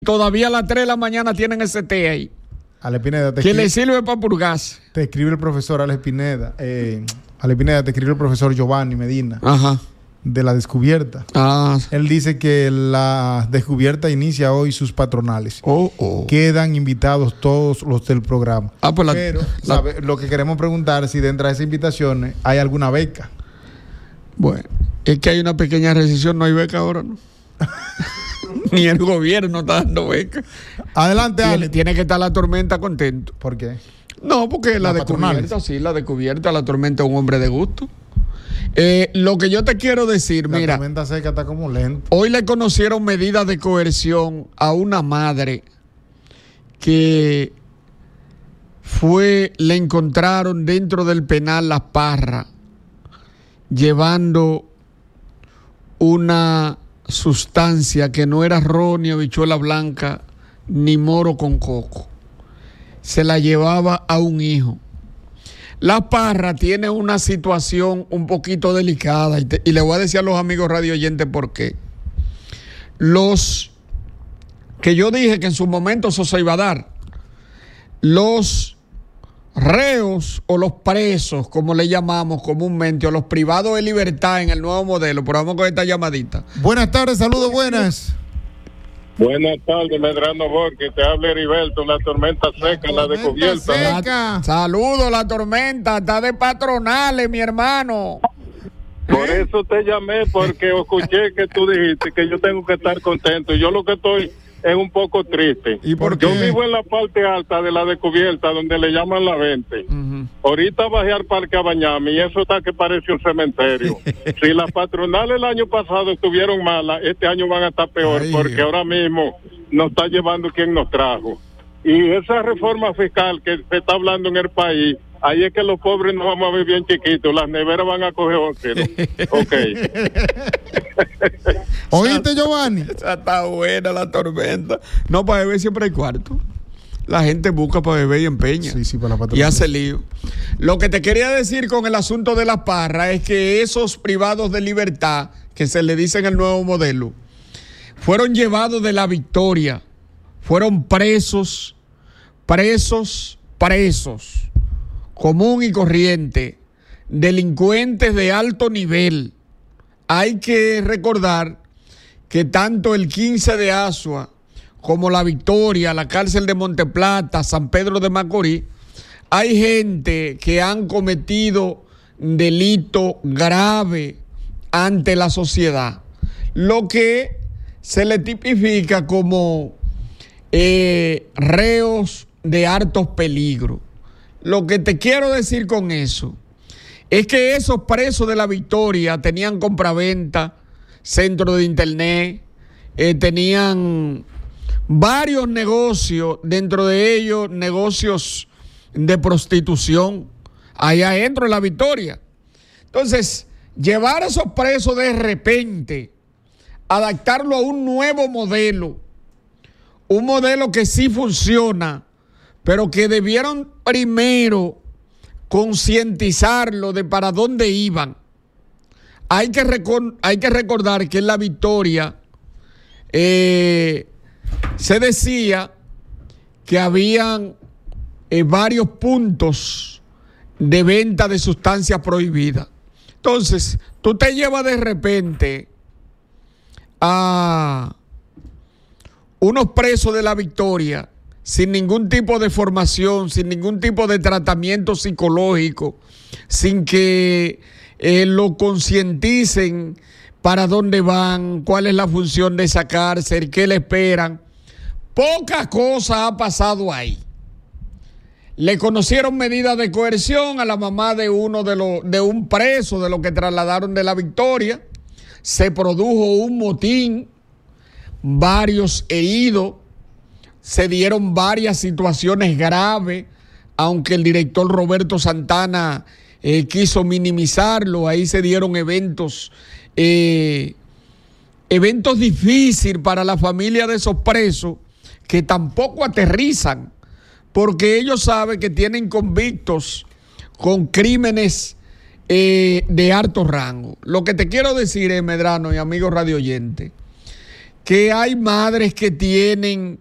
Todavía a las 3 de la mañana tienen ese té ahí. Ale Pineda, que le sirve para purgarse. Te escribe el profesor Ale Pineda. Ale Pineda, te escribe el profesor Giovanni Medina. Ajá. De la descubierta. Él dice que la descubierta inicia hoy sus patronales. Quedan invitados todos los del programa. Pero lo que queremos preguntar es si dentro de esas invitaciones hay alguna beca. Bueno, es que hay una pequeña recesión, no hay beca ahora, ¿no? Ni el gobierno está dando beca. Adelante, Ale. Tiene que estar la tormenta contento. ¿Por qué? No, porque la descubierta, sí, la descubierta, la tormenta es un hombre de gusto. Lo que yo te quiero decir, mira. La tormenta seca está como lento. Hoy le conocieron medidas de coerción a una madre que le encontraron dentro del penal Las Parras llevando una sustancia que no era ron, ni habichuela blanca, ni moro con coco. Se la llevaba a un hijo. La Parra tiene una situación un poquito delicada y le voy a decir a los amigos radio oyentes por qué. Los que yo dije que en su momento eso se iba a dar, los reos o los presos, como le llamamos comúnmente, o los privados de libertad en el nuevo modelo, pero vamos con esta llamadita. Buenas tardes, saludos, buenas. Buenas tardes, Medrano Borges, te habla Heriberto, la tormenta seca, la descubierta. Saludos, la tormenta, está de patronales, mi hermano. Por eso te llamé, porque escuché que tú dijiste que yo tengo que estar contento. Yo lo que estoy es un poco triste. ¿Y por qué? Yo vivo en la parte alta de la descubierta, donde le llaman la 20. Ahorita bajé al parque a bañarme y eso está que parece un cementerio. Si las patronales el año pasado estuvieron malas, este año van a estar peor, porque ahora mismo nos está llevando quien nos trajo. Y esa reforma fiscal que se está hablando en el país, ahí es que los pobres nos vamos a ver bien chiquitos, las neveras van a coger óxido. Ok. ¿Oíste, Giovanni? Esa está buena la tormenta. No, para beber siempre hay cuarto. La gente busca para beber y empeña. Sí, para la y hace lío. Lo que te quería decir con el asunto de Las Parras es que esos privados de libertad, que se le dice en el nuevo modelo, fueron llevados de La Victoria. Fueron presos, común y corriente, delincuentes de alto nivel. Hay que recordar que tanto el 15 de Asua como La Victoria, la cárcel de Monteplata, San Pedro de Macorís, hay gente que han cometido delito grave ante la sociedad, lo que se le tipifica como reos de harto peligro. Lo que te quiero decir con eso es que esos presos de La Victoria tenían compraventa, centro de internet, tenían varios negocios, dentro de ellos negocios de prostitución, allá adentro de La Victoria. Entonces, llevar a esos presos de repente, adaptarlo a un nuevo modelo, un modelo que sí funciona, pero que debieron primero concientizarlo de para dónde iban. Hay que recordar que en La Victoria se decía que habían varios puntos de venta de sustancias prohibidas. Entonces, tú te llevas de repente a unos presos de La Victoria sin ningún tipo de formación, sin ningún tipo de tratamiento psicológico, sin que lo concienticen para dónde van, cuál es la función de esa cárcel, qué le esperan. Poca cosa ha pasado ahí. Le conocieron medidas de coerción a la mamá de un preso de los que trasladaron de La Victoria. Se produjo un motín, varios heridos, se dieron varias situaciones graves, aunque el director Roberto Santana quiso minimizarlo. Ahí se dieron eventos difíciles para la familia de esos presos, que tampoco aterrizan, porque ellos saben que tienen convictos con crímenes de alto rango. Lo que te quiero decir es, Medrano y amigos radio oyentes, que hay madres que tienen